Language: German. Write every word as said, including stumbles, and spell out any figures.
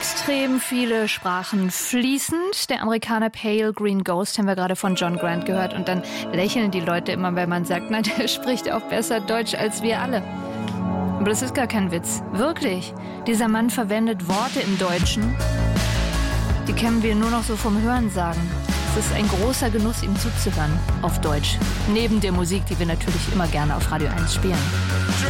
Extrem viele Sprachen fließend. Der Amerikaner Pale Green Ghost haben wir gerade von John Grant gehört. Und dann lächeln die Leute immer, wenn man sagt, nein, der spricht auch besser Deutsch als wir alle. Aber das ist gar kein Witz. Wirklich. Dieser Mann verwendet Worte im Deutschen, die kennen wir nur noch so vom Hörensagen. Es ist ein großer Genuss, ihm zuzuhören auf Deutsch. Neben der Musik, die wir natürlich immer gerne auf Radio eins spielen.